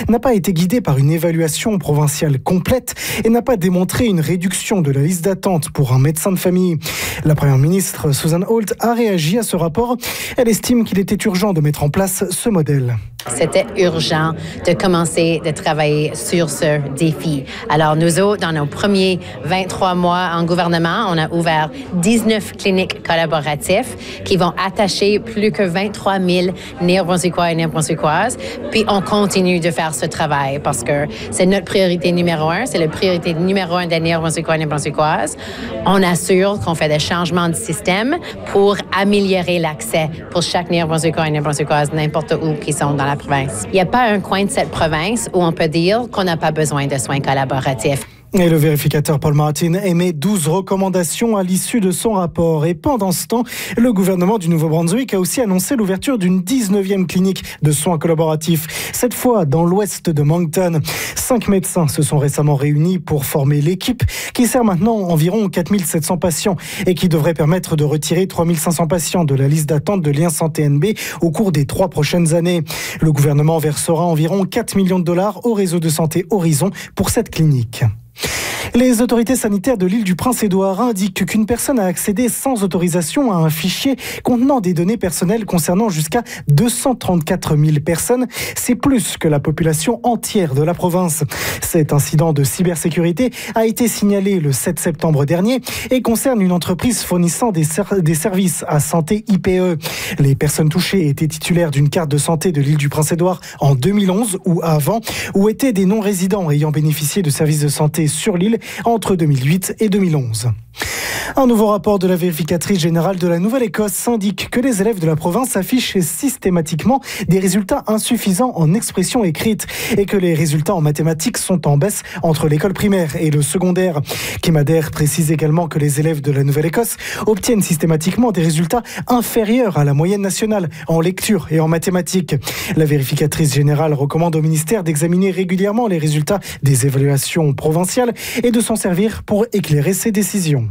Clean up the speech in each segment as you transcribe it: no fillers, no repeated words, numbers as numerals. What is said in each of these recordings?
n'a pas été guidée par une évaluation provinciale complète et n'a pas démontré une réduction de la liste d'attente pour un médecin de famille. La première ministre Susan Holt a réagi à ce rapport. Elle estime qu'il était urgent de mettre en place ce modèle. C'était urgent de commencer de travailler sur ce défi. Alors, nous autres, dans nos premiers 23 mois en gouvernement, on a ouvert 19 cliniques collaboratives qui vont attacher plus que 23 000 Néo-Brunswickois et Néo-Brunswickoises. Puis, on continue de faire ce travail parce que c'est notre priorité numéro 1. C'est la priorité numéro 1 des Néo-Brunswickois et Néo-Brunswickoises. On assure qu'on fait des changements de système pour améliorer l'accès pour chaque Néo-Brunswickois et Néo-Brunswickoise, n'importe où qu'ils sont dans la province. Il n'y a pas un coin de cette province où on peut dire qu'on n'a pas besoin de soins collaboratifs. Et le vérificateur Paul Martin émet 12 recommandations à l'issue de son rapport. Et pendant ce temps, le gouvernement du Nouveau-Brunswick a aussi annoncé l'ouverture d'une 19e clinique de soins collaboratifs. Cette fois dans l'ouest de Moncton. 5 médecins se sont récemment réunis pour former l'équipe qui sert maintenant environ 4700 patients et qui devrait permettre de retirer 3500 patients de la liste d'attente de Lien Santé NB au cours des 3 prochaines années. Le gouvernement versera environ 4 millions de dollars au réseau de santé Horizon pour cette clinique. Les autorités sanitaires de l'île du Prince-Édouard indiquent qu'une personne a accédé sans autorisation à un fichier contenant des données personnelles concernant jusqu'à 234 000 personnes. C'est plus que la population entière de la province. Cet incident de cybersécurité a été signalé le 7 septembre dernier et concerne une entreprise fournissant des services à santé IPE. Les personnes touchées étaient titulaires d'une carte de santé de l'île du Prince-Édouard en 2011 ou avant, ou étaient des non-résidents ayant bénéficié de services de santé sur l'île entre 2008 et 2011. Un nouveau rapport de la vérificatrice générale de la Nouvelle-Écosse indique que les élèves de la province affichent systématiquement des résultats insuffisants en expression écrite et que les résultats en mathématiques sont en baisse entre l'école primaire et le secondaire. Kim Adair précise également que les élèves de la Nouvelle-Écosse obtiennent systématiquement des résultats inférieurs à la moyenne nationale en lecture et en mathématiques. La vérificatrice générale recommande au ministère d'examiner régulièrement les résultats des évaluations provinciales et de s'en servir pour éclairer ses décisions.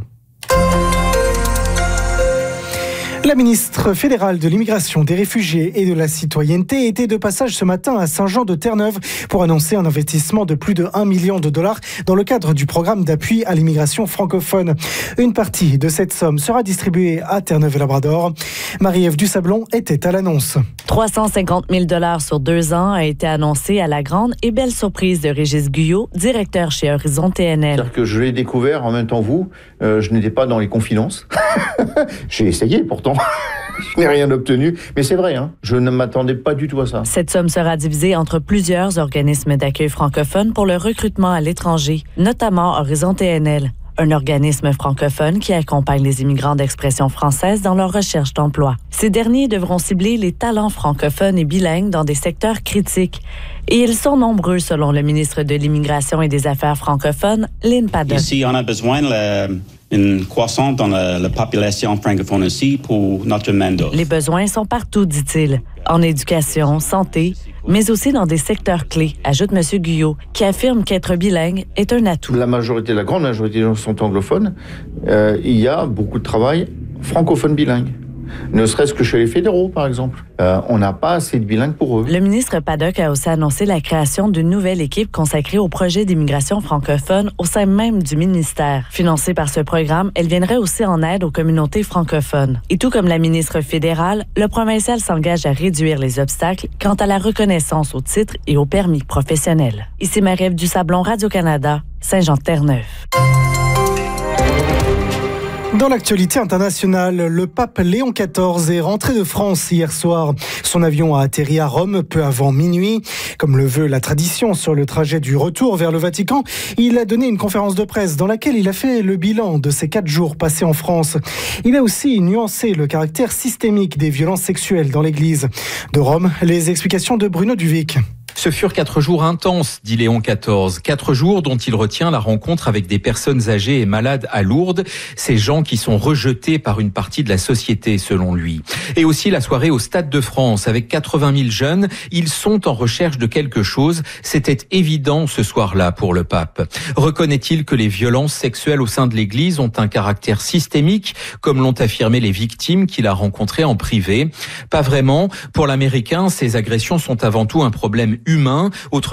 La ministre fédérale de l'immigration, des réfugiés et de la citoyenneté était de passage ce matin à Saint-Jean-de-Terre-Neuve pour annoncer un investissement de plus de 1 million de dollars dans le cadre du programme d'appui à l'immigration francophone. Une partie de cette somme sera distribuée à Terre-Neuve-et-Labrador. Marie-Ève Dusablon était à l'annonce. 350 000 $ sur 2 ans a été annoncé à la grande et belle surprise de Régis Guyot, directeur chez Horizon TNL. C'est-à-dire que je l'ai découvert en même temps que vous. Je n'étais pas dans les confidences. J'ai essayé pourtant. Je n'ai rien obtenu, mais c'est vrai, je ne m'attendais pas du tout à ça. Cette somme sera divisée entre plusieurs organismes d'accueil francophones pour le recrutement à l'étranger, notamment Horizon TNL, un organisme francophone qui accompagne les immigrants d'expression française dans leur recherche d'emploi. Ces derniers devront cibler les talents francophones et bilingues dans des secteurs critiques. Et ils sont nombreux, selon le ministre de l'Immigration et des Affaires francophones, Lynn Paddock. Ici, on a besoin d'une croissance dans la population francophone aussi pour notre main-d'œuvre. Les besoins sont partout, dit-il, en éducation, santé, mais aussi dans des secteurs clés, ajoute M. Guyot, qui affirme qu'être bilingue est un atout. La grande majorité des gens sont anglophones. Il y a beaucoup de travail francophone bilingue. Ne serait-ce que chez les fédéraux, par exemple. On n'a pas assez de bilingues pour eux. Le ministre Paddock a aussi annoncé la création d'une nouvelle équipe consacrée au projet d'immigration francophone au sein même du ministère. Financée par ce programme, elle viendrait aussi en aide aux communautés francophones. Et tout comme la ministre fédérale, le provincial s'engage à réduire les obstacles quant à la reconnaissance au titre et au permis professionnel. Ici Marie-Ève Dusablon, Radio-Canada, Saint-Jean-de-Terre-Neuve. Dans l'actualité internationale, le pape Léon XIV est rentré de France hier soir. Son avion a atterri à Rome peu avant minuit. Comme le veut la tradition sur le trajet du retour vers le Vatican, il a donné une conférence de presse dans laquelle il a fait le bilan de ses 4 jours passés en France. Il a aussi nuancé le caractère systémique des violences sexuelles dans l'Église. De Rome, les explications de Bruno Duvic. Ce furent 4 jours intenses, dit Léon XIV. 4 jours dont il retient la rencontre avec des personnes âgées et malades à Lourdes, ces gens qui sont rejetés par une partie de la société, selon lui. Et aussi la soirée au Stade de France, avec 80 000 jeunes. Ils sont en recherche de quelque chose. C'était évident ce soir-là pour le pape. Reconnaît-il que les violences sexuelles au sein de l'Église ont un caractère systémique, comme l'ont affirmé les victimes qu'il a rencontrées en privé? Pas vraiment. Pour l'Américain, ces agressions sont avant tout un problème humain.